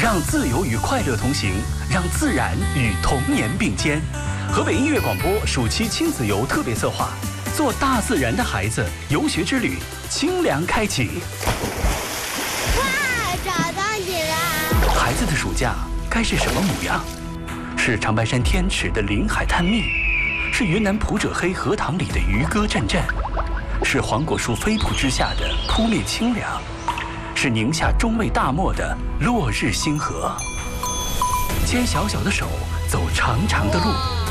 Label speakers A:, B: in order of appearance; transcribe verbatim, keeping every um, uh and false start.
A: 让自由与快乐同行，让自然与童年并肩。河北音乐广播暑期亲子游特别策划，做大自然的孩子游学之旅，清凉开启。
B: 哇，找到你了！
A: 孩子的暑假该是什么模样？是长白山天池的林海探秘，是云南普者黑荷塘里的渔歌阵阵，是黄果树飞瀑之下的扑面清凉，是宁夏中卫大漠的落日星河。牵小小的手，走长长的路。